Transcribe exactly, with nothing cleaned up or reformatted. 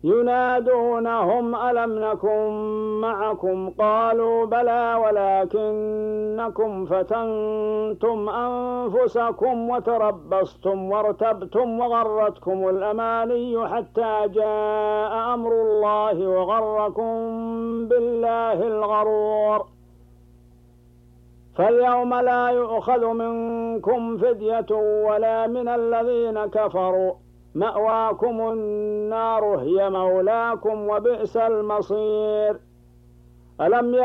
ينادونهم ألم نكن معكم قالوا بلى ولكنكم فتنتم أنفسكم وتربصتم وارتبتم وغرتكم الأماني حتى جاء أمر الله وغركم بالله الغرور. فاليوم لا يؤخذ منكم فدية ولا من الذين كفروا، مأواكم النار هي مولاكم وبئس المصير. ألم